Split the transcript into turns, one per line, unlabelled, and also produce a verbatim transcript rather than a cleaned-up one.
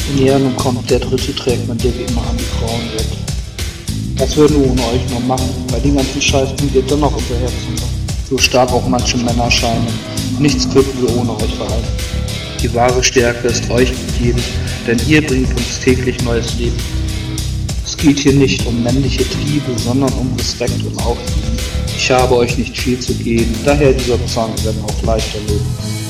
Ja, nun kommt, der Dritte trägt man dir wie immer an die Frauen weg. Was würden wir ohne euch nur machen? Bei den ganzen Scheiß bringt ihr dennoch unser Herz zusammen. So stark auch manche Männer scheinen. Nichts könnten wir ohne euch verhalten. Die wahre Stärke ist euch gegeben, denn ihr bringt uns täglich neues Leben. Es geht hier nicht um männliche Triebe, sondern um Respekt und Aufliegen. Ich habe euch nicht viel zu geben, daher dieser Zwang, wenn auch leichter Leben.